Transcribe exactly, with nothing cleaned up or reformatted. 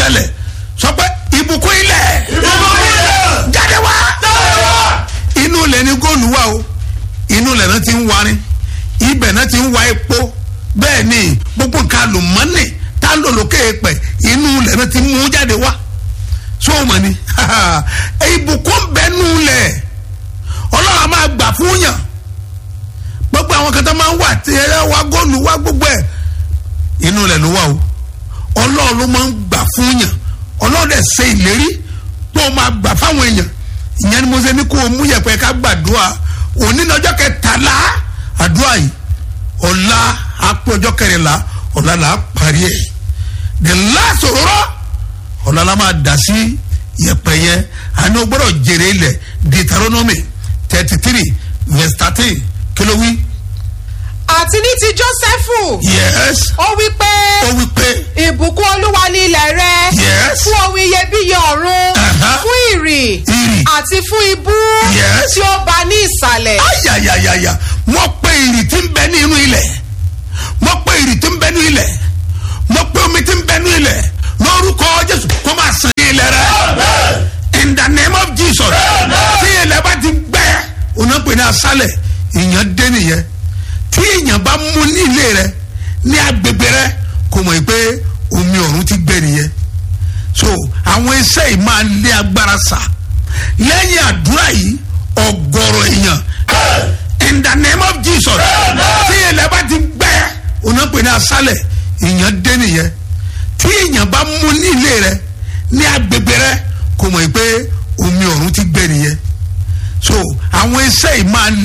ṣẹlẹ̀ sọ pé ìbùkún ilẹ̀ ìbùkún ilẹ̀ jáde wá jáde wá. inú ilẹ̀ ni góòlù wà o inú ilẹ̀ náà ti ń warin ibẹ̀ náà ti ń wa epo bẹ́ẹ̀ ni gbogbo nǹkan àlùmọ́nì tá a lò lókè pẹ̀ inú ilẹ̀ náà ti mú jáde wá sóòmọ̀ ni ìbùkún bẹ́ẹ̀ nù ilẹ̀ ọlọ́run máa gbà fún yàn gbogbo àwọn kan tó máa ń wà tí ẹ wá góòlù wá gbogbo ẹ̀ inú ilẹ̀ ló wà o ọlọ́run ló máa ń gbà fún yàn ọlọ́run dẹ̀ ṣe ìlérí pé ó máa gbà fáwọn èèyàn ìyẹn ni mo ṣe ní kó o mú yẹpẹ ká gbàdúrà òní ní ọjọ́ kẹtàlá àdúrà yìí ọ̀la àpò ọjọ́ kẹrìnlá ọ̀la là á parí ẹ̀ the last òróró ọ̀la la máa dà sí yẹpẹ yẹn àní o gbọ́dọ̀ jèrè ilẹ̀ Deuteronomy thirty three verse thirteen kí ló wí. àti ní ti Jósẹ́fù. yes. ó wí pé. ó wí pé. ìbùkún Olúwa ní ilẹ̀ rẹ. yes. fún ohun iyebíye ọ̀run. Uh-huh. fún ìrì. ìrì. àti fún ibú. yes. tí ó bá ní ìsàlẹ̀. ayayayaya mo pe ìrì tí ń bẹ ní inú ilẹ̀ mo pe ìrì tí ń bẹ ní ilẹ̀ mo pe omi tí ń bẹ ní ilẹ̀ lórúkọ Jésù kó máa sàn ní ilẹ̀ rẹ. in the name of Jesus. tí ilẹ̀ bá ti gbẹ ọ̀nà pè ní aṣálẹ̀ ìyẹn dé nìyẹn tí èèyàn bá mú ní ilé rẹ ní agbègbè rẹ kò mọ̀ pé omi ọ̀run ti gbẹ nìyẹn so àwọn iṣẹ́ yìí máa lé agbára sá lẹ́yìn àdúrà yìí ọ̀gọ̀rọ̀ èèyàn in the name of Jesus tí ilẹ̀ bá ti gbẹ ọ̀nà pè ní aṣálẹ̀ ìyẹn dé nìyẹn tí èèyàn bá mú ní ilé rẹ ní agbègbè rẹ kò mọ̀ pé omi ọ̀run ti gbẹ nìyẹn so àwọn iṣẹ́ yìí máa